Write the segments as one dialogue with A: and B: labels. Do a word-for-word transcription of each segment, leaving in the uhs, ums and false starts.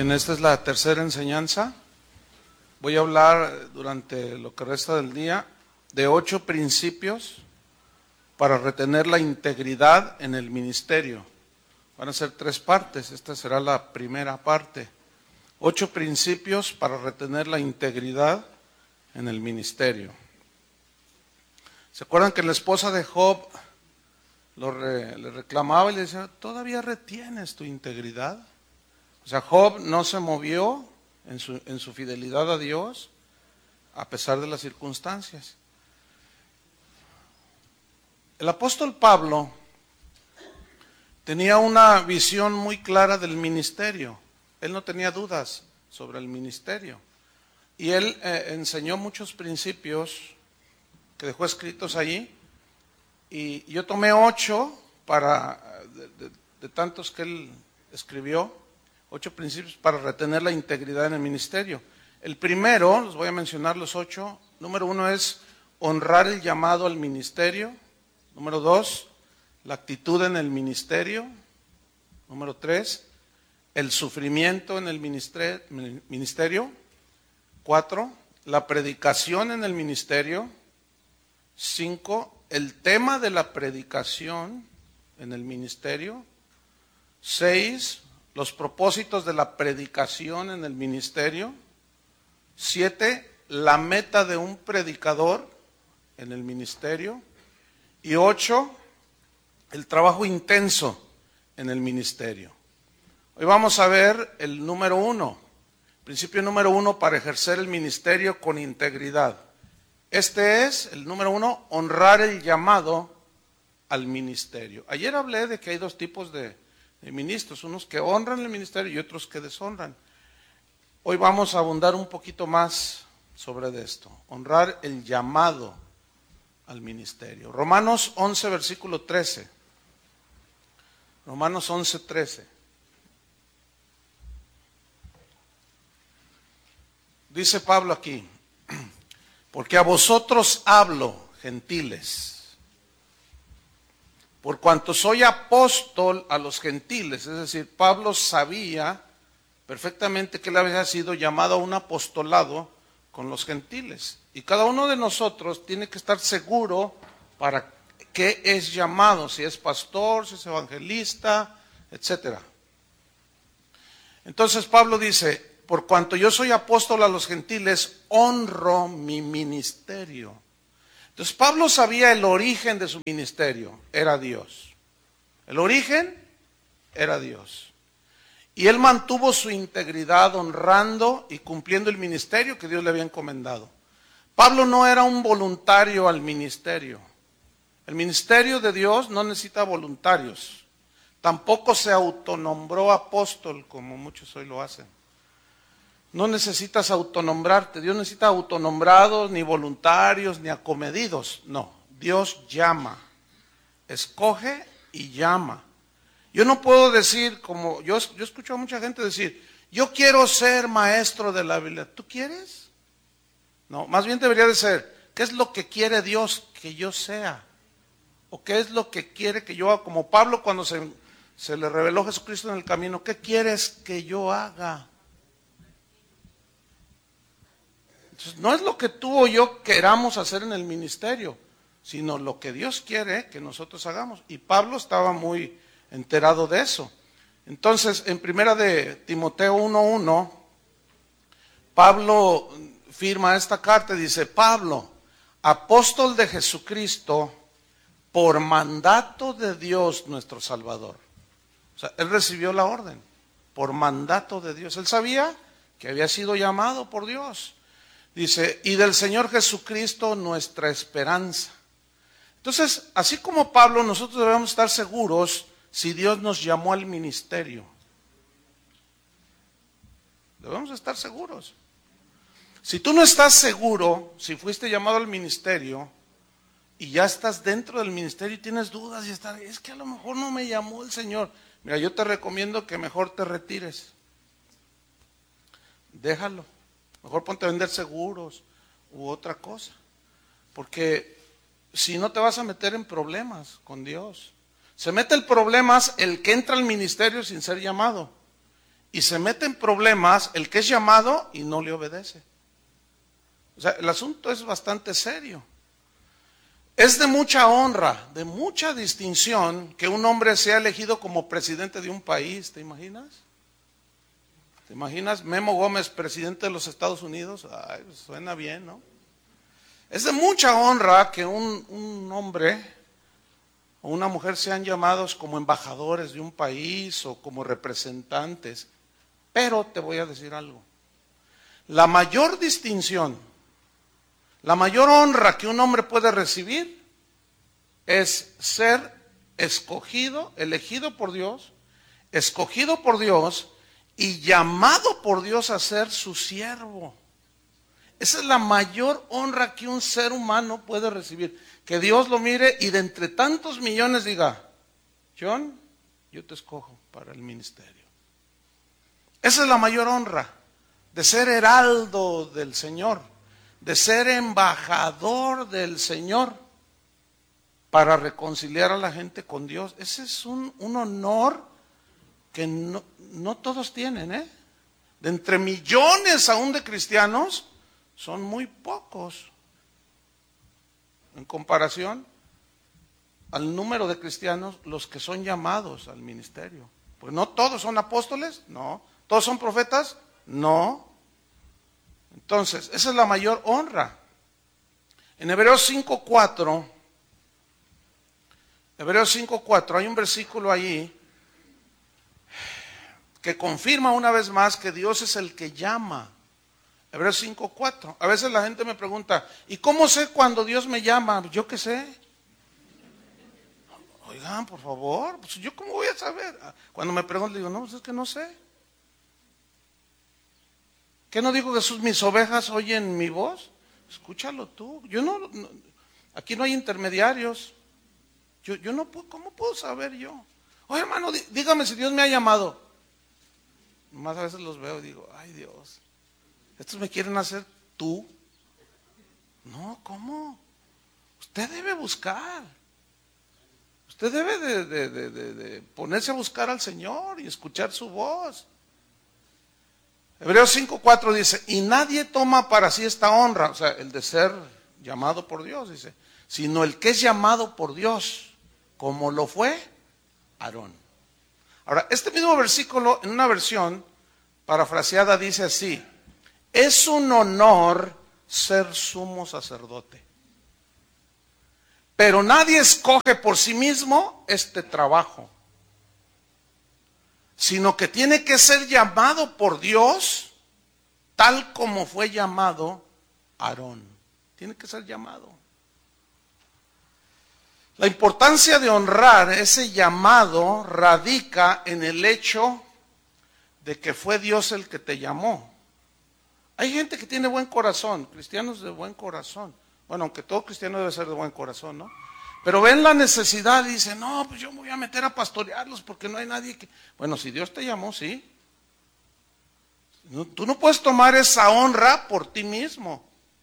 A: Bien, esta es la tercera enseñanza. Voy a hablar durante lo que resta del día de ocho principios para retener la integridad en el ministerio. Van a ser tres partes, esta será la primera parte. Ocho principios para retener la integridad en el ministerio. ¿Se acuerdan que la esposa de Job lo re, le reclamaba y le decía, ¿todavía retienes tu integridad? O sea, Job no se movió en su, en su fidelidad a Dios a pesar de las circunstancias. El apóstol Pablo tenía una visión muy clara del ministerio. Él no tenía dudas sobre el ministerio. Y él eh, enseñó muchos principios que dejó escritos allí. Y yo tomé ocho para, de, de, de tantos que él escribió, ocho principios para retener la integridad en el ministerio. El primero, los voy a mencionar los ocho. Número uno es honrar el llamado al ministerio. Número dos, la actitud en el ministerio. Número tres, el sufrimiento en el ministerio. Cuatro, la predicación en el ministerio. Cinco, el tema de la predicación en el ministerio. Seis, los propósitos de la predicación en el ministerio. Siete, la meta de un predicador en el ministerio. Y ocho, el trabajo intenso en el ministerio. Hoy vamos a ver el número uno, principio número uno para ejercer el ministerio con integridad. Este es el número uno, honrar el llamado al ministerio. Ayer hablé de que hay dos tipos de, de ministros, unos que honran el ministerio y otros que deshonran. Hoy vamos a abundar un poquito más sobre esto, honrar el llamado al ministerio. Romanos once, versículo trece. Romanos once, trece. Dice Pablo aquí, porque a vosotros hablo, gentiles, por cuanto soy apóstol a los gentiles. Es decir, Pablo sabía perfectamente que él había sido llamado a un apostolado con los gentiles. Y cada uno de nosotros tiene que estar seguro para qué es llamado, si es pastor, si es evangelista, etcétera. Entonces Pablo dice, por cuanto yo soy apóstol a los gentiles, honro mi ministerio. Entonces Pablo sabía el origen de su ministerio, era Dios. El origen era Dios. Y él mantuvo su integridad honrando y cumpliendo el ministerio que Dios le había encomendado. Pablo no era un voluntario al ministerio. El ministerio de Dios no necesita voluntarios. Tampoco se autonombró apóstol como muchos hoy lo hacen. No necesitas autonombrarte. Dios necesita autonombrados, ni voluntarios, ni acomedidos. No, Dios llama, escoge y llama. Yo no puedo decir, como yo, yo escucho a mucha gente decir, yo quiero ser maestro de la Biblia. ¿Tú quieres? No, más bien debería de ser, ¿qué es lo que quiere Dios que yo sea? ¿O qué es lo que quiere que yo haga? Como Pablo cuando se, se le reveló Jesucristo en el camino, ¿qué quieres que yo haga? Entonces, no es lo que tú o yo queramos hacer en el ministerio, sino lo que Dios quiere que nosotros hagamos. Y Pablo estaba muy enterado de eso. Entonces, en primera de Timoteo uno uno, Pablo firma esta carta y dice, Pablo, apóstol de Jesucristo, por mandato de Dios nuestro Salvador. O sea, él recibió la orden, por mandato de Dios. Él sabía que había sido llamado por Dios. Dice, y del Señor Jesucristo nuestra esperanza. Entonces, así como Pablo, nosotros debemos estar seguros si Dios nos llamó al ministerio. Debemos estar seguros. Si tú no estás seguro, si fuiste llamado al ministerio y ya estás dentro del ministerio y tienes dudas y estás, es que a lo mejor no me llamó el Señor. Mira, yo te recomiendo que mejor te retires. Déjalo. Mejor ponte a vender seguros u otra cosa. Porque si no te vas a meter en problemas con Dios. Se mete en problemas el que entra al ministerio sin ser llamado. y se mete en problemas el que es llamado y no le obedece. O sea, el asunto es bastante serio. Es de mucha honra, de mucha distinción que un hombre sea elegido como presidente de un país, ¿te imaginas? ¿Te imaginas Memo Gómez, presidente de los Estados Unidos? Ay, suena bien, ¿no? Es de mucha honra que un, un hombre o una mujer sean llamados como embajadores de un país o como representantes. Pero te voy a decir algo. La mayor distinción, la mayor honra que un hombre puede recibir es ser escogido, elegido por Dios, escogido por Dios y llamado por Dios a ser su siervo. Esa es la mayor honra que un ser humano puede recibir. Que Dios lo mire y de entre tantos millones diga, John, yo te escojo para el ministerio. Esa es la mayor honra, de ser heraldo del Señor, de ser embajador del Señor para reconciliar a la gente con Dios. Ese es un, un honor que no, no todos tienen, ¿eh? De entre millones aún de cristianos, son muy pocos en comparación al número de cristianos los que son llamados al ministerio. Pues no todos son apóstoles, no. ¿Todos son profetas? No. Entonces, esa es la mayor honra. En Hebreos cinco cuatro, Hebreos cinco cuatro, hay un versículo ahí que confirma una vez más que Dios es el que llama. Hebreos cinco cuatro. A veces la gente me pregunta, ¿y cómo sé cuando Dios me llama? Yo qué sé. Oigan, por favor, pues yo cómo voy a saber. Cuando me preguntan, digo, no, pues es que no sé. ¿Qué no dijo Jesús? Mis ovejas oyen mi voz. Escúchalo tú. Yo no, no aquí no hay intermediarios. Yo, yo no puedo, ¿cómo puedo saber yo? Oye, hermano, dí, dígame si Dios me ha llamado. Más a veces los veo y digo, ay Dios, estos me quieren hacer tú. No, ¿cómo? Usted debe buscar. Usted debe de, de, de, de, de ponerse a buscar al Señor y escuchar su voz. Hebreos cinco cuatro dice, y nadie toma para sí esta honra, o sea, el de ser llamado por Dios, dice, sino el que es llamado por Dios, como lo fue Aarón. Ahora, este mismo versículo, en una versión parafraseada, dice así, es un honor ser sumo sacerdote, pero nadie escoge por sí mismo este trabajo, sino que tiene que ser llamado por Dios, tal como fue llamado Aarón. Tiene que ser llamado. La importancia de honrar ese llamado radica en el hecho de que fue Dios el que te llamó. Hay gente que tiene buen corazón, cristianos de buen corazón. Bueno, aunque todo cristiano debe ser de buen corazón, ¿no? Pero ven la necesidad y dicen, no, pues yo me voy a meter a pastorearlos porque no hay nadie que... Bueno, si Dios te llamó, sí. No, tú no puedes tomar esa honra por ti mismo.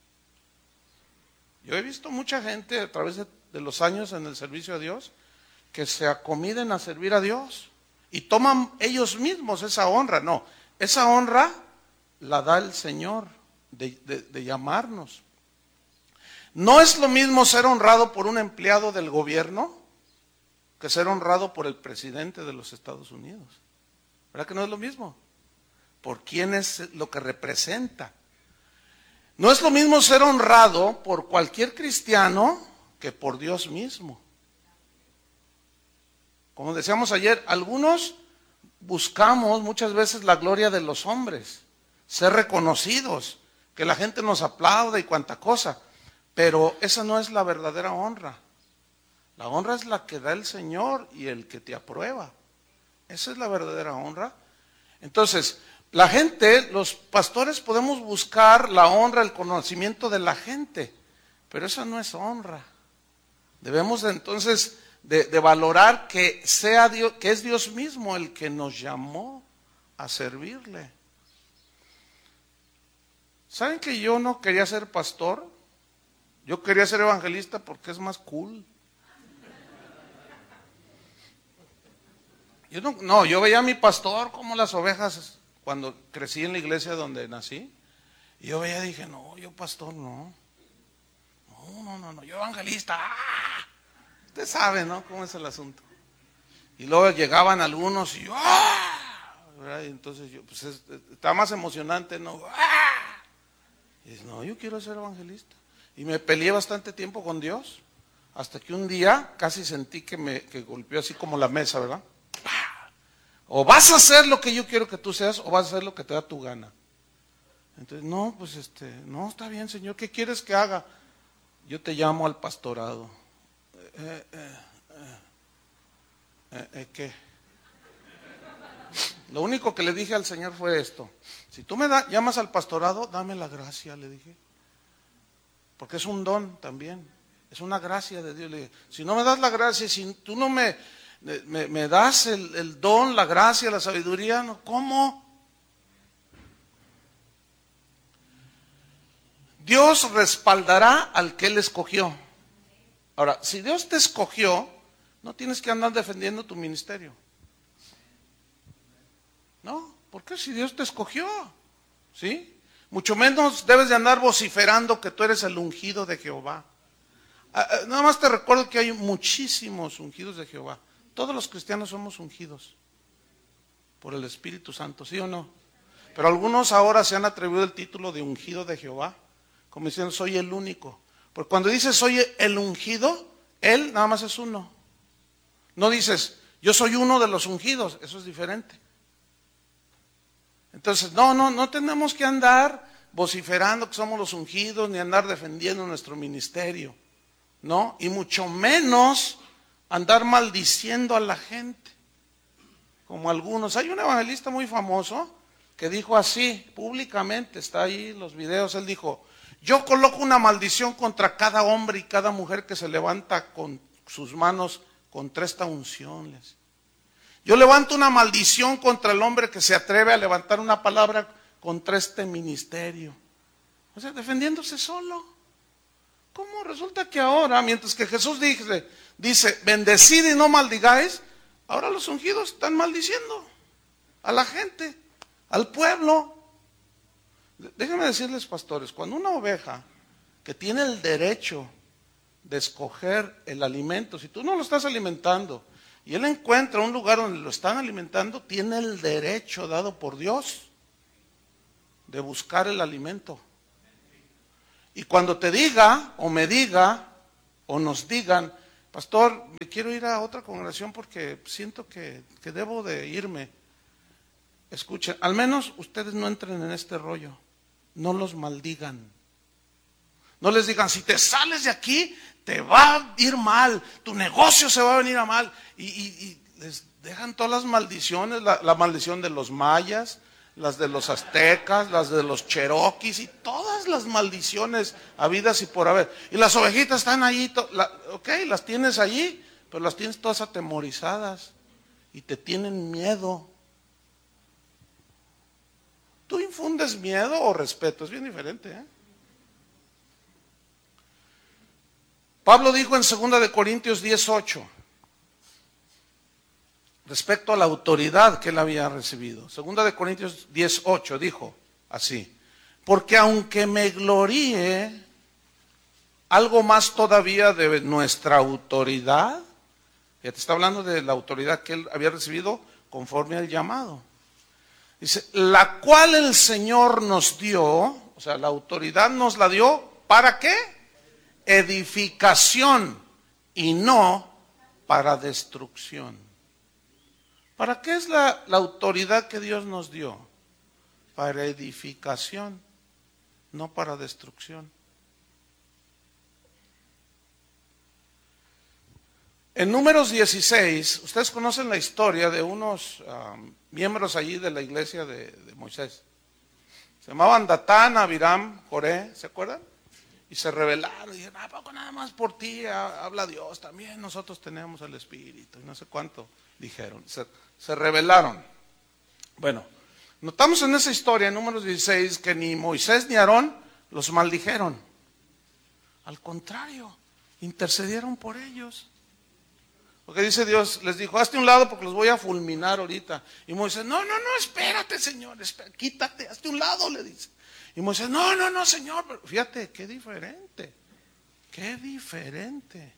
A: Yo he visto mucha gente a través de, de los años en el servicio a Dios que se acomiden a servir a Dios y toman ellos mismos esa honra. No, esa honra la da el Señor de, de, de llamarnos. No es lo mismo ser honrado por un empleado del gobierno que ser honrado por el presidente de los Estados Unidos. ¿Verdad que no es lo mismo? Por quién es lo que representa. No es lo mismo ser honrado por cualquier cristiano que por Dios mismo. Como decíamos ayer, algunos buscamos muchas veces la gloria de los hombres, ser reconocidos, que la gente nos aplaude y cuanta cosa. Pero esa no es la verdadera honra. La honra es la que da el Señor y el que te aprueba. Esa es la verdadera honra. Entonces, la gente, los pastores podemos buscar la honra, el conocimiento de la gente, pero esa no es honra. Debemos de, entonces de, de valorar que sea Dios, que es Dios mismo el que nos llamó a servirle. ¿Saben que yo no quería ser pastor? Yo quería ser evangelista porque es más cool. Yo no, no, yo veía a mi pastor como las ovejas cuando crecí en la iglesia donde nací. Y yo veía y dije, no, yo pastor, no. No, no, no, no, yo evangelista. ¡Ah! Usted sabe, ¿no? Cómo es el asunto. Y luego llegaban algunos y yo, ¡ah! ¿verdad? Y entonces yo, pues es, estaba más emocionante, ¿no? ¡Ah! Y dice, no, yo quiero ser evangelista. Y me peleé bastante tiempo con Dios, hasta que un día casi sentí que me que golpeó así como la mesa, ¿verdad? ¡Ah! O vas a hacer lo que yo quiero que tú seas, o vas a hacer lo que te da tu gana. Entonces, no, pues este, no, está bien, Señor, ¿qué quieres que haga? Yo te llamo al pastorado. Eh, eh, eh, eh, eh, ¿Qué? Lo único que le dije al Señor fue esto: si tú me da, llamas al pastorado, dame la gracia, le dije. Porque es un don también, es una gracia de Dios. Le dije, si no me das la gracia, si tú no me, me, me das el, el don, la gracia, la sabiduría, no, ¿cómo? Dios respaldará al que Él escogió. Ahora, si Dios te escogió, no tienes que andar defendiendo tu ministerio. No, ¿por qué? Si Dios te escogió, ¿sí? Mucho menos debes de andar vociferando que tú eres el ungido de Jehová. Nada más te recuerdo que hay muchísimos ungidos de Jehová. Todos los cristianos somos ungidos por el Espíritu Santo, ¿sí o no? Pero algunos ahora se han atrevido el título de ungido de Jehová, como diciendo, soy el único. Porque cuando dices soy el ungido, Él nada más es uno. No dices, yo soy uno de los ungidos, eso es diferente. Entonces, no, no, no tenemos que andar vociferando que somos los ungidos, ni andar defendiendo nuestro ministerio, ¿no? Y mucho menos andar maldiciendo a la gente, como algunos. Hay un evangelista muy famoso que dijo así, públicamente, está ahí los videos, él dijo, yo coloco una maldición contra cada hombre y cada mujer que se levanta con sus manos contra esta unción. Yo levanto una maldición contra el hombre que se atreve a levantar una palabra contra este ministerio. O sea, defendiéndose solo. ¿Cómo? Resulta que ahora, mientras que Jesús dice, dice, bendecid y no maldigáis, ahora los ungidos están maldiciendo a la gente, al pueblo. Déjenme decirles, pastores, cuando una oveja que tiene el derecho de escoger el alimento, si tú no lo estás alimentando y él encuentra un lugar donde lo están alimentando, tiene el derecho dado por Dios de buscar el alimento. Y cuando te diga o me diga o nos digan, pastor, me quiero ir a otra congregación porque siento que, que debo de irme, escuchen, al menos ustedes no entren en este rollo. No los maldigan. No les digan, si te sales de aquí, te va a ir mal, tu negocio se va a venir a mal. Y, y, y les dejan todas las maldiciones, la, la maldición de los mayas, las de los aztecas, las de los cheroquis y todas las maldiciones habidas y por haber. Y las ovejitas están allí, to, la, ok, las tienes allí, pero las tienes todas atemorizadas y te tienen miedo. ¿Tú infundes miedo o respeto? Es bien diferente, ¿eh? Pablo dijo en segunda de Corintios diez ocho, respecto a la autoridad que él había recibido. segunda de Corintios diez ocho dijo así, porque aunque me gloríe algo más todavía de nuestra autoridad, ya te está hablando de la autoridad que él había recibido conforme al llamado. Dice, la cual el Señor nos dio, o sea, la autoridad nos la dio, ¿para qué? Edificación y no para destrucción. ¿Para qué es la, la autoridad que Dios nos dio? Para edificación, no para destrucción. En Números dieciséis, ustedes conocen la historia de unos um, miembros allí de la iglesia de, de Moisés. Se llamaban Datán, Abiram, Coré, ¿se acuerdan? Y se rebelaron, y dijeron, ¿a poco nada más por ti habla Dios? También nosotros tenemos el Espíritu, y no sé cuánto dijeron. Se, se rebelaron. Bueno, notamos en esa historia, en Números dieciséis, que ni Moisés ni Aarón los maldijeron. Al contrario, intercedieron por ellos. Porque dice Dios, les dijo, hazte un lado porque los voy a fulminar ahorita. Y Moisés, no, no, no, espérate, Señor, espérate, quítate, hazte un lado, le dice. Y Moisés, no, no, no, Señor, pero fíjate, qué diferente, qué diferente.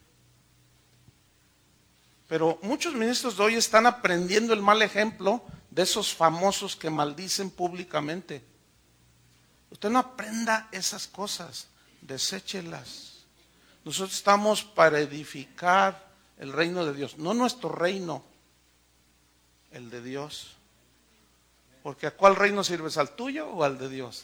A: Pero muchos ministros de hoy están aprendiendo el mal ejemplo de esos famosos que maldicen públicamente. Usted no aprenda esas cosas, deséchelas. Nosotros estamos para edificar el reino de Dios, no nuestro reino, el de Dios. Porque ¿a cuál reino sirves? ¿Al tuyo o al de Dios?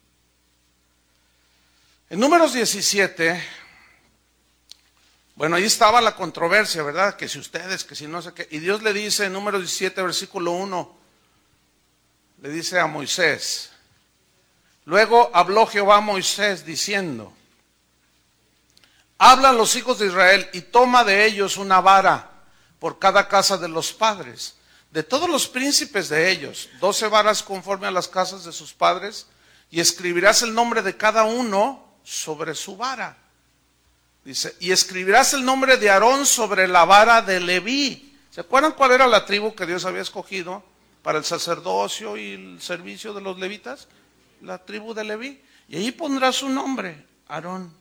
A: En Números diecisiete, bueno, ahí estaba la controversia, ¿verdad? Que si ustedes, que si no sé qué. Y Dios le dice en Números diecisiete, versículo uno, le dice a Moisés, luego habló Jehová a Moisés diciendo, hablan los hijos de Israel y toma de ellos una vara por cada casa de los padres, de todos los príncipes de ellos, doce varas conforme a las casas de sus padres, y escribirás el nombre de cada uno sobre su vara. Dice, y escribirás el nombre de Aarón sobre la vara de Leví. ¿Se acuerdan cuál era la tribu que Dios había escogido para el sacerdocio y el servicio de los levitas? La tribu de Leví. Y ahí pondrá su nombre, Aarón.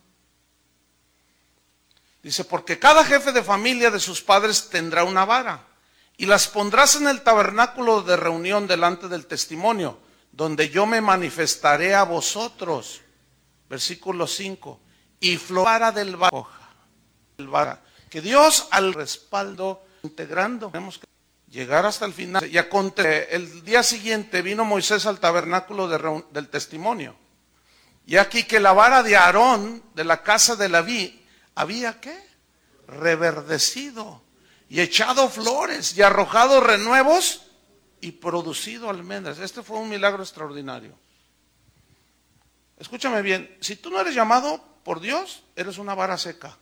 A: Dice, porque cada jefe de familia de sus padres tendrá una vara, y las pondrás en el tabernáculo de reunión delante del testimonio, donde yo me manifestaré a vosotros. Versículo cinco. Y flora del vara. Que Dios al respaldo, integrando, tenemos que llegar hasta el final. Y aconte, el día siguiente vino Moisés al tabernáculo de reun, del testimonio. Y aquí que la vara de Aarón, de la casa de Leví, había ¿qué? Reverdecido y echado flores y arrojado renuevos y producido almendras. Este fue un milagro extraordinario. Escúchame bien, si tú no eres llamado por Dios, eres una vara seca.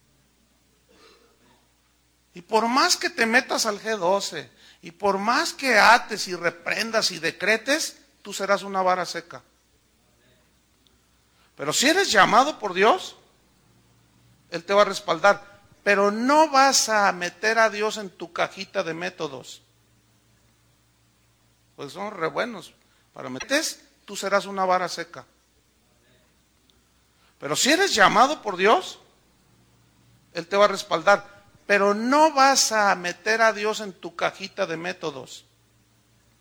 A: Y por más que te metas al G doce, y por más que ates y reprendas y decretes, tú serás una vara seca. Pero si eres llamado por Dios, Él te va a respaldar. Pero no vas a meter a Dios en tu cajita de métodos. Pues son re buenos. Para metes, tú serás una vara seca. Pero si eres llamado por Dios, Él te va a respaldar. Pero no vas a meter a Dios en tu cajita de métodos.